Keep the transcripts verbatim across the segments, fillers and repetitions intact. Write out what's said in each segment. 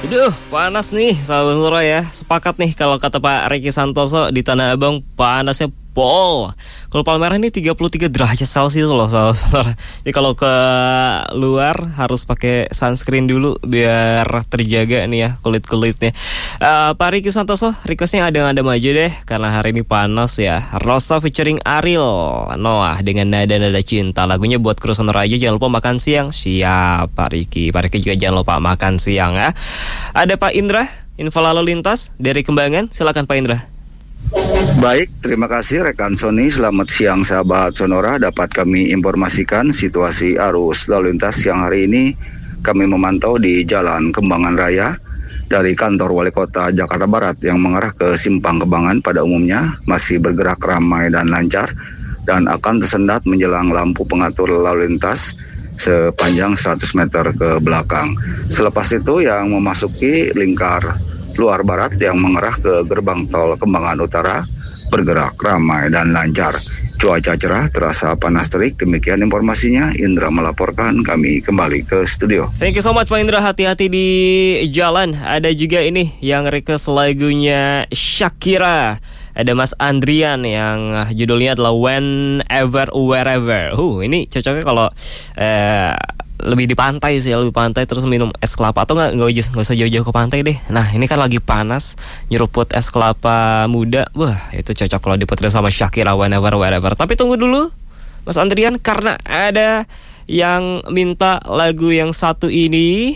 Duh, panas nih saudara ya. Sepakat nih kalau kata Pak Ricky Santoso di Tanah Abang panasnya pol. Kalau Palmerah ini tiga puluh tiga derajat Celcius loh saudara. Jadi kalau ke luar harus pakai sunscreen dulu biar terjaga nih ya kulit-kulitnya. uh, Pak Ricky Santoso requestnya ada-ada aja deh karena hari ini panas ya. Rosa featuring Ariel Noah dengan Nada-Nada Cinta. Lagunya buat kru Sonora aja. Jangan lupa makan siang. Siap Pak Ricky. Pak Ricky juga jangan lupa makan siang ya. Ada Pak Indra, info lalu lintas dari Kembangan. Silakan Pak Indra. Baik, terima kasih rekan Sony. Selamat siang sahabat Sonora. Dapat kami informasikan situasi arus lalu lintas siang hari ini. Kami memantau di Jalan Kembangan Raya dari kantor Wali Kota Jakarta Barat yang mengarah ke Simpang Kembangan pada umumnya masih bergerak ramai dan lancar dan akan tersendat menjelang lampu pengatur lalu lintas sepanjang seratus meter ke belakang. Selepas itu yang memasuki lingkar luar barat yang mengarah ke gerbang tol Kembangan Utara bergerak ramai dan lancar. Cuaca cerah, terasa panas terik. Demikian informasinya. Indra melaporkan, kami kembali ke studio. Thank you so much Pak Indra. Hati-hati di jalan. Ada juga ini yang request lagunya Shakira. Ada Mas Andrian yang judulnya adalah Whenever Wherever. Uh, ini cocoknya kalau eh, lebih di pantai sih, lebih pantai terus minum es kelapa atau nggak nggak nggak usah jauh-jauh ke pantai deh. Nah ini kan lagi panas, nyeruput es kelapa muda, wah itu cocok kalau diputerin sama Shakira Whenever Wherever. Tapi tunggu dulu Mas Andrian karena ada yang minta lagu yang satu ini.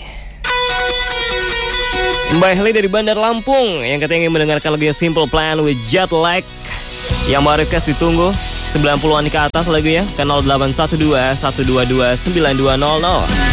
Mbak Heli dari Bandar Lampung yang katanya ingin mendengarkan lagu Simple Plan with Jet Lag. Yang mau request ditunggu sembilan puluhan ke atas lagunya ke nol delapan satu dua satu dua dua sembilan dua nol nol.